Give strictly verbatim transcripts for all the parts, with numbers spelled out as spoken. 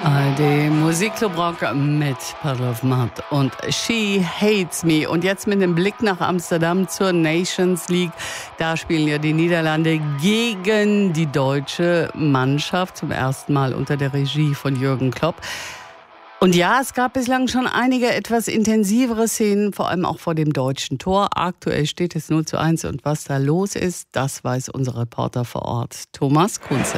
Die Musikclub Rock mit Puddle of Mud und She Hates Me. Und jetzt mit dem Blick nach Amsterdam zur Nations League. Da spielen ja die Niederlande gegen die deutsche Mannschaft zum ersten Mal unter der Regie von Jürgen Klopp. Und ja, es gab bislang schon einige etwas intensivere Szenen, vor allem auch vor dem deutschen Tor. Aktuell steht es null zu eins und was da los ist, das weiß unser Reporter vor Ort, Thomas Kunze.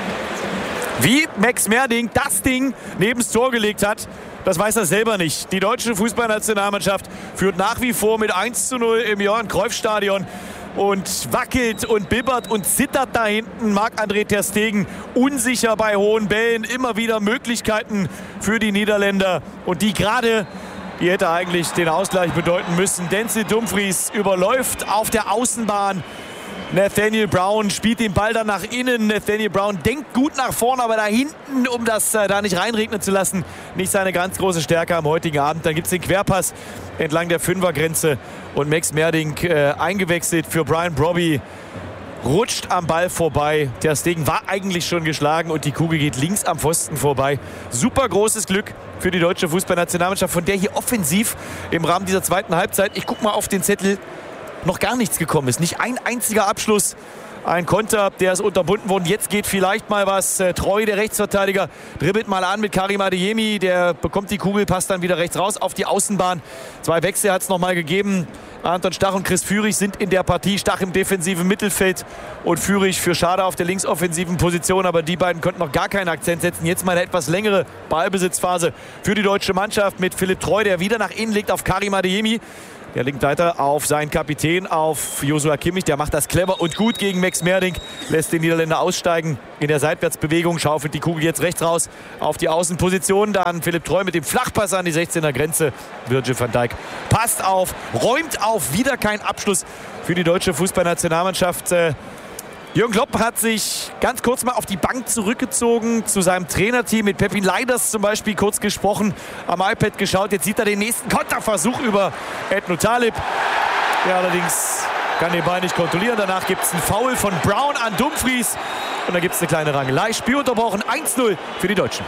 Wie Max Merding das Ding neben das Tor gelegt hat, das weiß er selber nicht. Die deutsche Fußballnationalmannschaft führt nach wie vor mit eins zu null im Johan-Cruyff-Stadion und wackelt und bibbert und zittert da hinten. Marc-André ter Stegen unsicher bei hohen Bällen. Immer wieder Möglichkeiten für die Niederländer. Und die gerade, die hätte eigentlich den Ausgleich bedeuten müssen. Denzel Dumfries überläuft auf der Außenbahn Nathaniel Brown, spielt den Ball dann nach innen. Nathaniel Brown denkt gut nach vorne, aber da hinten, um das äh, da nicht reinregnen zu lassen, nicht seine ganz große Stärke am heutigen Abend. Dann gibt es den Querpass entlang der Fünfergrenze und Max Merding äh, eingewechselt für Brian Brobby. Rutscht am Ball vorbei. Ter Stegen war eigentlich schon geschlagen und die Kugel geht links am Pfosten vorbei. Super großes Glück für die deutsche Fußballnationalmannschaft, von der hier offensiv im Rahmen dieser zweiten Halbzeit, ich guck mal auf den Zettel, noch gar nichts gekommen ist. Nicht ein einziger Abschluss. Ein Konter, der ist unterbunden worden. Jetzt geht vielleicht mal was. Äh, Treu, der Rechtsverteidiger, dribbelt mal an mit Karim Adeyemi. Der bekommt die Kugel, passt dann wieder rechts raus auf die Außenbahn. Zwei Wechsel hat es noch mal gegeben. Anton Stach und Chris Führig sind in der Partie. Stach im defensiven Mittelfeld und Führig für Schade auf der linksoffensiven Position. Aber die beiden konnten noch gar keinen Akzent setzen. Jetzt mal eine etwas längere Ballbesitzphase für die deutsche Mannschaft mit Philipp Treu, der wieder nach innen legt auf Karim Adeyemi. Der linkt weiter auf seinen Kapitän, auf Joshua Kimmich. Der macht das clever und gut gegen Max Merding. Lässt den Niederländer aussteigen in der Seitwärtsbewegung. Schaufelt die Kugel jetzt rechts raus auf die Außenposition. Dann Philipp Treu mit dem Flachpass an die sechzehner Grenze. Virgil van Dijk passt auf, räumt auf. Wieder kein Abschluss für die deutsche Fußballnationalmannschaft. Jürgen Klopp hat sich ganz kurz mal auf die Bank zurückgezogen, zu seinem Trainerteam mit Pepin Leiders zum Beispiel kurz gesprochen, am iPad geschaut. Jetzt sieht er den nächsten Konterversuch über Edno Talib. Der allerdings kann den Ball nicht kontrollieren. Danach gibt es einen Foul von Brown an Dumfries. Und dann gibt es eine kleine Rangelei. Spiel unterbrochen, eins null für die Deutschen.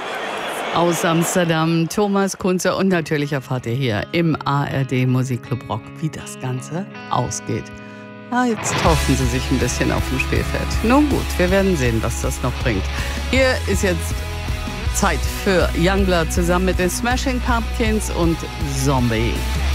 Aus Amsterdam, Thomas Kunze, und natürlich erfahrt ihr hier im A R D Musikclub Rock, wie das Ganze ausgeht. Ah, jetzt taufen sie sich ein bisschen auf dem Spielfeld. Nun gut, wir werden sehen, was das noch bringt. Hier ist jetzt Zeit für Youngblood zusammen mit den Smashing Pumpkins und Zombie.